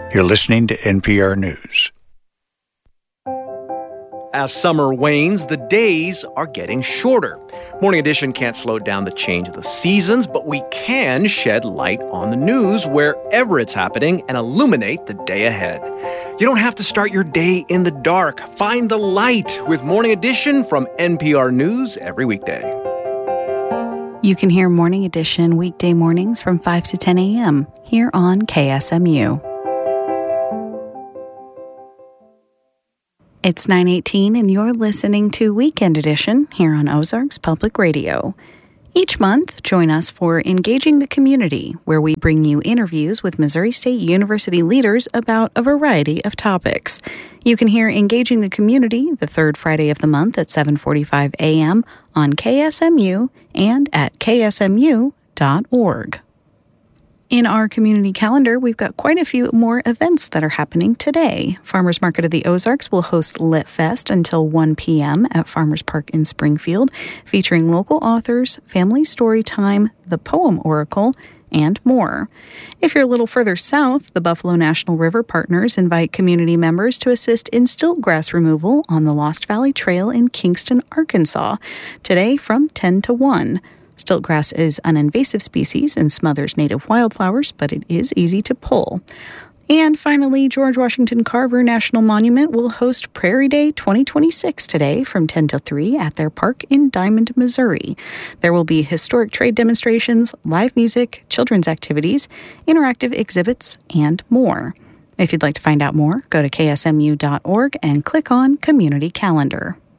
You're listening to NPR News. As summer wanes, the days are getting shorter. Morning Edition can't slow down the change of the seasons, but we can shed light on the news wherever it's happening and illuminate the day ahead. You don't have to start your day in the dark. Find the light with Morning Edition from NPR News every weekday. You can hear Morning Edition weekday mornings from 5 to 10 a.m. here on KSMU. It's 9:18 and you're listening to Weekend Edition here on Ozarks Public Radio. Each month, join us for Engaging the Community, where we bring you interviews with Missouri State University leaders about a variety of topics. You can hear Engaging the Community the third Friday of the month at 7:45 a.m. on KSMU and at ksmu.org. In our community calendar, we've got quite a few more events that are happening today. Farmers Market of the Ozarks will host Lit Fest until 1 p.m. at Farmers Park in Springfield, featuring local authors, family story time, the Poem Oracle, and more. If you're a little further south, the Buffalo National River Partners invite community members to assist in stiltgrass removal on the Lost Valley Trail in Kingston, Arkansas, today from 10 to 1. Stiltgrass is an invasive species and smothers native wildflowers, but it is easy to pull. And finally, George Washington Carver National Monument will host Prairie Day 2026 today from 10 to 3 at their park in Diamond, Missouri. There will be historic trade demonstrations, live music, children's activities, interactive exhibits, and more. If you'd like to find out more, go to ksmu.org and click on Community Calendar.